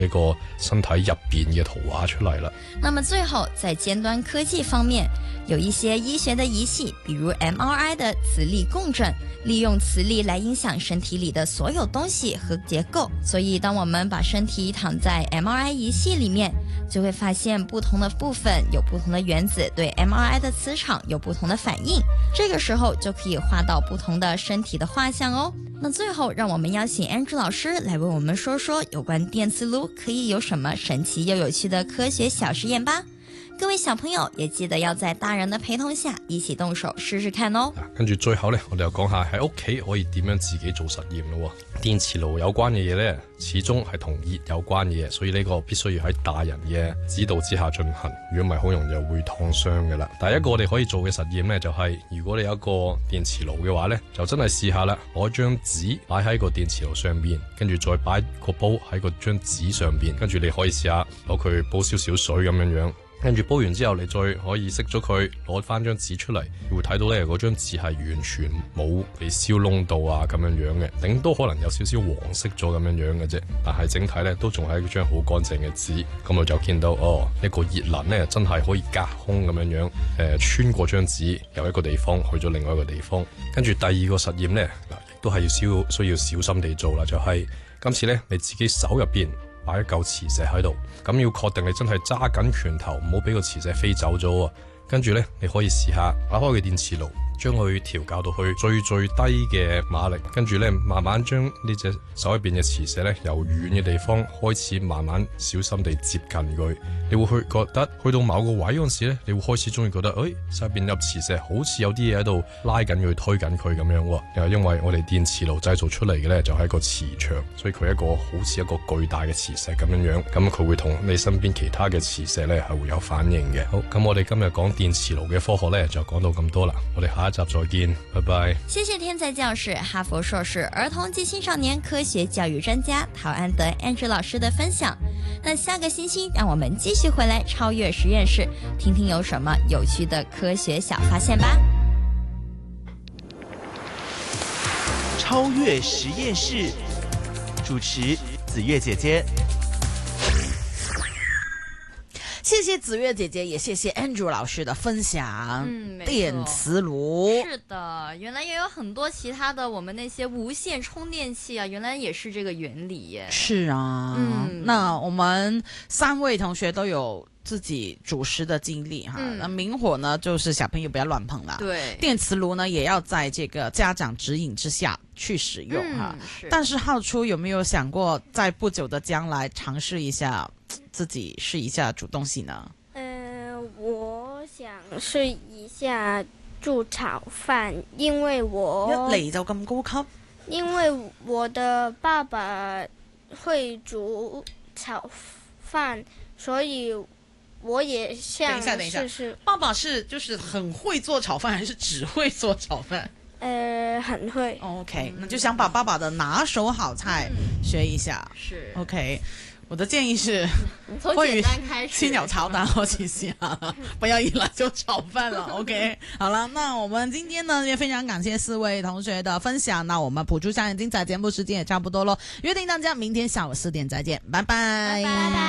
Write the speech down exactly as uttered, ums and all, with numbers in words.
呢個身體入邊嘅圖畫出嚟啦。 那麼最後，在尖端科技方面，有一些醫學的儀器，比如 M R I 的磁力共振，利用磁力來影響身體裡的所有東西和結構。所以當我們把身體躺在 M R I 儀器裡面，就會發現不同的部分有不同的原子對 M R I 的磁場有不同的反應，這個時候就可以畫到不同的身體的畫像哦。那最後，讓我們邀請 Andrew 老師來為我們說說有關電磁爐可以有什麼神奇又有趣的科學小實驗吧。各位小朋友也記得要在大人的陪同下一起動手試試看哦。 跟住最後呢，我哋又講下喺屋企可以點樣自己做實驗咯。電磁爐有關嘅嘢呢，始終係同熱有關嘅嘢，所以呢個必須要喺大人嘅指導之下進行。如果唔係，好容易就會燙傷噶啦。第一個我哋可以做嘅實驗呢，就係、是、如果你有一個電磁爐嘅話呢，就真係試下啦，攞張紙擺喺個電磁爐上邊，跟住再擺個煲喺個張紙上邊，跟住你可以試下攞佢煲少少水咁樣樣。跟住煲完之後，你再可以熄咗佢，攞翻張紙出嚟，你會睇到咧嗰張紙係完全冇被燒燶到啊咁樣樣嘅，頂多可能有少少黃色咗咁樣樣嘅啫，但係整體咧都仲係一張好乾淨嘅紙。咁我就見到哦，呢個熱能咧真係可以隔空咁樣樣，誒、呃、穿過張紙由一個地方去咗另外一個地方。跟住第二個實驗咧，嗱亦都係要需需要小心地做啦，就係、是、今次咧你自己手入邊擺一嚿磁石喺度，咁要確定你真係揸緊拳頭，唔好俾個磁石飛走咗喎。跟住呢，你可以試下打開個電磁爐，將佢調校到去最最低嘅馬力，跟住呢，慢慢將呢隻手入邊嘅磁石呢，由遠嘅地方開始慢慢小心地接近佢。你會去覺得去到某個位嗰陣時呢，你會開始中意覺得，誒手入邊有磁石，好似有啲嘢喺度拉緊佢、推緊佢咁樣喎。又因為我哋電磁爐製造出嚟嘅呢，就係一個磁場，所以佢係一個好似一個巨大嘅磁石咁樣樣。咁佢會同你身邊其他嘅磁石呢係會有反應嘅。好，咁我哋今日講電磁爐嘅科學呢，就講到咁多啦。我哋下一集再見，拜拜。 謝謝天才教室、哈佛碩士、兒童及青少年科學教育專家陶安德 Andrew 老師的分享。那下個星期，讓我們繼續回來超越實驗室，聽聽有什麼有趣的科學小發現吧。 超越實驗室，主持子月姐姐。 謝謝子月姐姐，也謝謝 Andrew 老師的分享。 嗯， 電磁爐是的，原來也有很多其他的，我們那些無線充電器啊，原來也是這個原理耶。 是啊， 嗯， 那我們三位同學都有自己煮食的經歷哈。嗯、那明火呢，就是小朋友不要亂碰啦。 對， 電磁爐呢，也要在這個家長指引之下去使用哈。 嗯、是。 但是浩初有沒有想過，在不久的將來嘗試一下？自己試一下煮東西呢？ 呃，我想試一下煮炒飯，因為我一嚟就咁高級。 因為我的爸爸會煮炒飯，所以我也想試試。 等一下，等一下，爸爸是就是很會做炒飯，還是只會做炒飯？ 呃，很會。 OK，、嗯、那就想把爸爸的拿手好菜學一下。嗯、 是 OK。我的建議是， 從簡單開始， 青鳥炒蛋好幾下，不要一來就炒飯了。OK， 好了，那我們今天呢也非常感謝四位同學的分享。那我們普珠商業精彩節目時間也差不多咯，約定大家明天下午四點再見，拜拜。 拜拜。